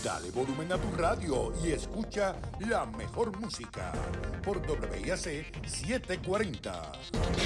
Dale volumen a tu radio y escucha la mejor música por WIAC 740.